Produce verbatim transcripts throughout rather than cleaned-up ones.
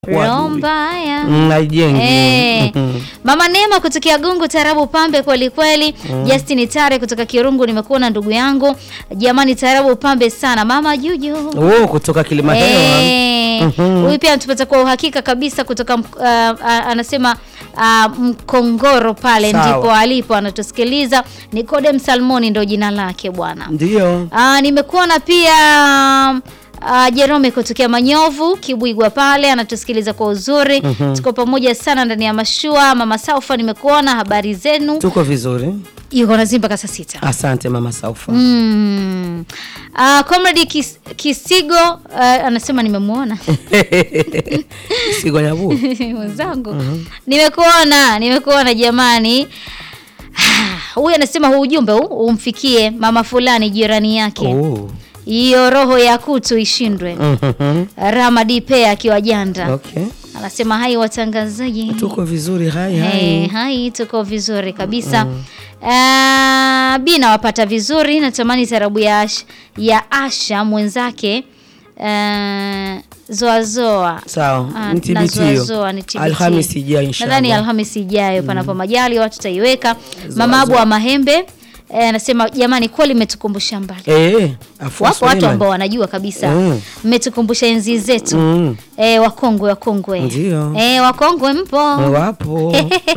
Rombaya. Mnaijengi. Eh. Mama Neema kutoka Gungu Tarabu Pambe kweli kweli. Mm. Justin Tare kutoka Kirungu nimekuona ndugu yangu. Jamani Tarabu Pambe sana. Mama Juju. Oh, kutoka Kilimanjaro. Eh. Mm-hmm. Huyu pia tupata kwa uhakika kabisa kutoka uh, uh, anasema uh, Mkongoro pale Sawa. Ndipo alipo anatusikiliza. Nikodem Salmoni ndo jina lake bwana. Ndio. Ah uh, nimekuona pia Uh, Jerome kutokea Manyovu Kibwigwa pale anatusikiliza kwa uzuri. Mm-hmm. Tuko pamoja sana ndani ya mashua. Mama Saufa nimekuona, habari zenu? Tuko vizuri. Yuko na Zimba kasa sita. Asante Mama Saufa. Mm. Ah, uh, Comrade Kis, Kisigo uh, anasema nimemuona. Kisigo Nyabu. Mwenzangu. Mm-hmm. Nimekuona, nimekuona jamani. Huyu anasema huu ujumbe huu umfikie mama fulani jirani yake. Oh. Hiyo roho ya kutu ishindwe. Mhm. Rama Dipe akiwa Janda. Okay. Anasema hai watangazaji. Tuko vizuri, hai hai. Hey, hai tuko vizuri kabisa. Mm. Uh, Bina wapata vizuri, natamani tarabu ya Asha, ya Asha mwenzake uh, zoa zoa. Sawa. Uh, Nitibitio. Zoa ni tibitio. Alhamisi ijayo inshallah. Nadhani Alhamisi ijayo panapo majali watu taiweka. Mama Abu wa Mahembe anasema eh, jamani kweli mmetukumbusha mbali. Eh, afu wapo watu ambao wanajua kabisa. Mmetukumbusha mm. enzi zetu. Mm. Eh, wakongwe wakongwe. Ndio. Eh, wakongwe mpo. Wapo.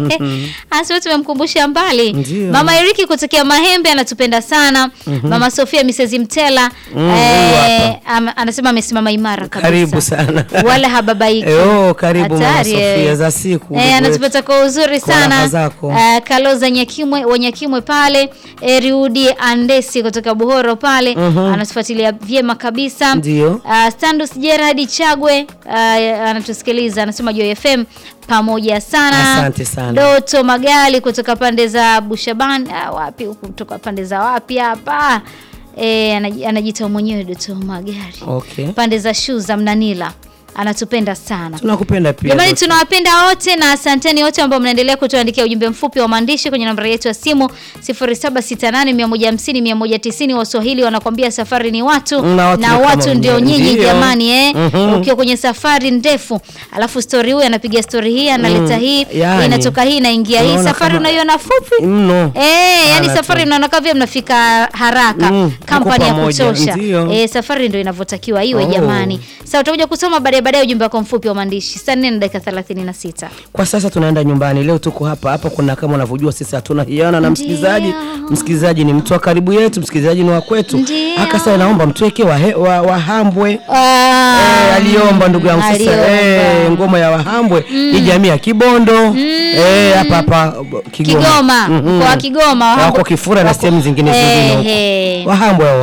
Hasa tumemkumbusha mbali. Ndiyo. Mama Eriki kutokea Mahembe anatupenda sana. Mm-hmm. Mama Sofia Misses Mtela mm, eh, anasema amesimama imara kabisa. Karibu sana. Wala hababaiki. Eh, oh, karibu Mama Sofia za siku. Eh, anatupata kwa uzuri sana. Eh, Kaloza Nyakimwe, Wanyakimwe pale. Eriudi Andesi kutoka Buhoro pale. Mm-hmm. Anatufuatilia vyema kabisa. Ndio. Uh, Standus Gerard Chagwe uh, anatusikiliza, anasema Joy F M pamoja sana. Asante sana. Doto Magali kutoka pande za Bushaban, uh, wapi huko kutoka pande za wapi hapa? Eh, anajiita mwenyewe Doto Magali. Okay. Pande za Shuza Mnanila. Anatupenda sana. Tunakupenda pia. Jamani tunawapenda wote na asanteni wote ambao mnaendelea kutuandikia ujumbe mfupi wa maandishi kwenye namba yetu ya simu sifuri saba sita nane moja hamsini mia moja tisini. Waswahili wanakuambia safari ni watu na watu, na watu ndio nyinyi jamani eh. Mm-hmm. Ukiwa kwenye safari ndefu alafu story huyu anapiga story hii analeta hii yani, inatoka hii inaingia hii safari unaiona fupi mno. Eh, yani safari mnaona vile mnafika haraka mm, kampani ya kutosha. Eh, safari ndio inavyotakiwa iwe. Oh. Jamani. Sasa utakuja kusoma baadaye baadaye ujumbe wako mfupi wa maandishi saa nne na dakika thelathini na sita. Kwa sasa tunaenda nyumbani. Leo tuko hapa hapa kuna kama unavyojua sisi hatuna hiana na msikilizaji. Msikilizaji ni mtu wa karibu yetu, msikilizaji ni wa kwetu. Akasema naomba mtuweke wa, wa Wahambwe. Ah, eh, aliomba ndugu yangu sasa eh ngoma ya Wahambwe mm. ni jamii ya Kibondo mm. eh hapa hapa Kigoma. Kigoma. Mm-hmm. Kwa Kigoma Wahambwe. Wako Kifura na sehemu zingine zingine huko. Wahambwe